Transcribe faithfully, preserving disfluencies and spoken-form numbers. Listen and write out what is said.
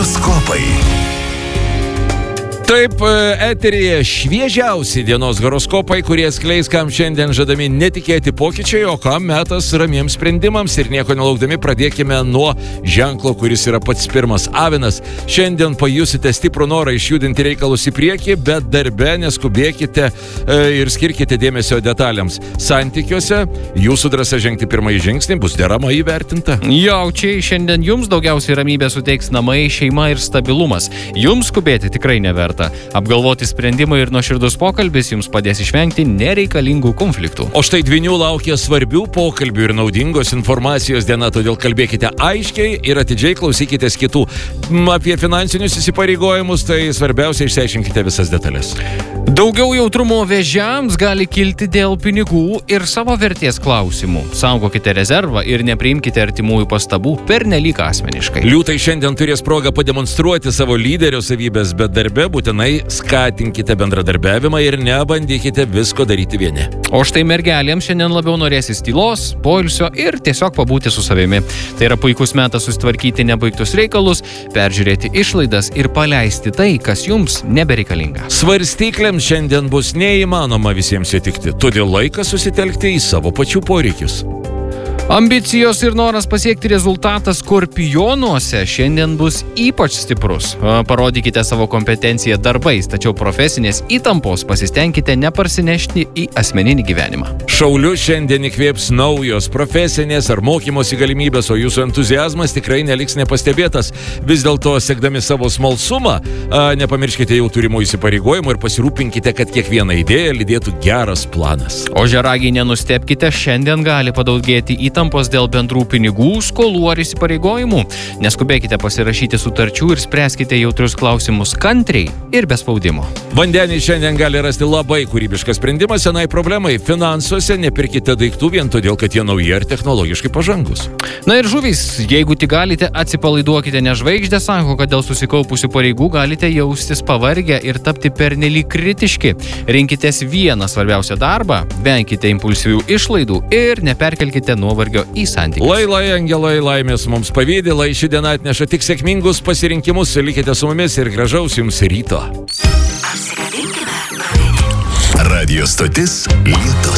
Horoskopai. Taip, eteryje šviežiausi dienos horoskopai, kurie skleis, kam šiandien žadami netikėti pokyčiai, o kam metas ramiems sprendimams. Ir nieko nelaukdami pradėkime nuo ženklo, kuris yra pats pirmas. Avinas, šiandien pajusite stiprų norą išjudinti reikalus į priekį, bet darbe neskubėkite e, ir skirkite dėmesio detalėms. Santykiuose jūsų drąsa žengti pirmąjį žingsnį bus deramai įvertinta. Jaučiai, šiandien jums daugiausiai ramybę suteiks namai, šeima ir stabilumas. Jums skubėti tikrai neverta. Apgalvoti sprendimai ir nuoširdus pokalbis jums padės išvengti nereikalingų konfliktų. O štai dvynių laukia svarbių pokalbių ir naudingos informacijos diena, todėl kalbėkite aiškiai ir atidžiai klausykitės kitų. Apie finansinius įsipareigojimus, tai svarbiausia išsiaiškinkite visas detalės. Daugiau jautrumo vėžiams gali kilti dėl pinigų ir savo vertės klausimų. Saugokite rezervą ir nepriimkite artimųjų pastabų pernelyg asmeniškai. Liūtai šiandien turės progą pademonstruoti savo lyderio savybės, bet darbe būtinai skatinkite bendradarbiavimą ir nebandykite visko daryti vieni. O štai mergelėms šiandien labiau norėsis tylos, poilsio ir tiesiog pabūti su savimi. Tai yra puikus metas susitvarkyti nebaigtus reikalus, peržiūrėti išlaidas ir paleisti tai, kas jums nebereikalinga. Svarstyklėms šiandien bus neįmanoma visiems įtikti, todėl laikas susitelkti į savo pačių poreikius. Ambicijos ir noras pasiekti rezultatą skorpionuose šiandien bus ypač stiprus. Parodykite savo kompetenciją darbais, tačiau profesinės įtampos pasistengkite neparsinešti į asmeninį gyvenimą. Šaulius šiandien įkvėps naujos profesinės ar mokymosi galimybės, o jūsų entuziazmas tikrai neliks nepastebėtas. Vis dėlto, siekdami savo smalsumą, nepamirškite jau turimų įsipareigojimų ir pasirūpinkite, kad kiekvieną idėją lydėtų geras planas. O žeragiai, nenustebkite, šiandien gali padaugėti įtampos dėl bendrų pinigų, skolų ar įsipareigojimų. Neskubėkite pasirašyti sutarčių ir spręskite jautrius klausimus kantriai ir be spaudimo. Vandenį šiandien gali rasti labai kūrybišką sprendimą senai problemai. Finansuose nepirkite daiktų vien todėl, kad jie nauji ar technologiškai pažangus. Na ir žuvys, jeigu tik galite, atsipalaiduokite, nes žvaigždė sako, kad dėl susikaupusių pareigų galite jaustis pavargę ir tapti pernelyg kritiški. Rinkitės vieną svarbiausią darbą, venkite impulsyvių išlaidų ir neperkelkite nuovargio į santykius. Lai, lai, angelai, laimės mums pavydi, lai ši diena atneša tik sėkmingus pasirinkimus. Likite su mumis ir gražaus jums ryto. Radio stotis Lietus.